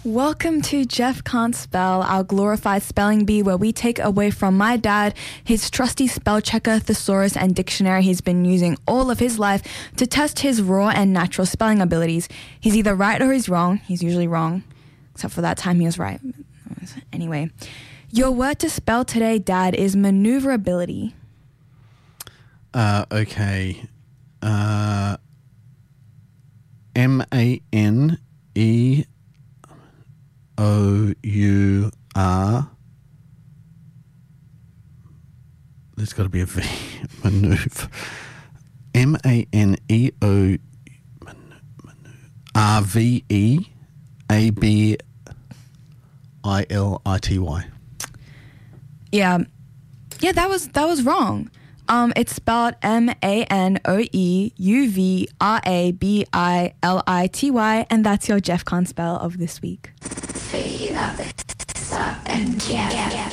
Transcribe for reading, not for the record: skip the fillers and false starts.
Welcome to Jeff Can't Spell, our glorified spelling bee where we take away from my dad his trusty spell checker, thesaurus, and dictionary he's been using all of his life to test his raw and natural spelling abilities. He's either right or he's wrong. He's usually wrong, except for that time he was right. Anyway, your word to spell today, Dad, is maneuverability. Okay. M-A-N-E-O-U-R. There's got to be a V. Maneuver. M-A-N-E-O-R-V-E-A-B-I-L-I-T-Y. Yeah, that was wrong. It's spelled MANOEUVRABILITY, and that's your Jeff Can't Spell of this week. Feel this up and get